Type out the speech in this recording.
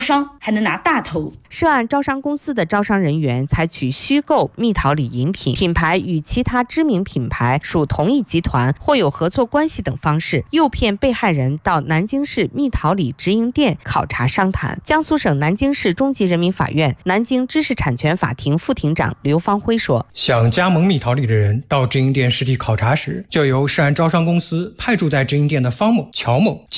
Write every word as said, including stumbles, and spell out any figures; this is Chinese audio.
商还能拿大头。 涉案招商公司的招商人员采取虚构蜜桃李饮品品牌与其他知名品牌属同一集团或有合作关系等方式，诱骗被害人到南京市蜜桃李直营店考察商谈。江苏省南京市中级人民法院南京知识产权法庭副庭长刘方辉说， 想加盟蜜桃李的人到直营店实地考察时，就由涉案招商公司派驻在直营店的方某、乔某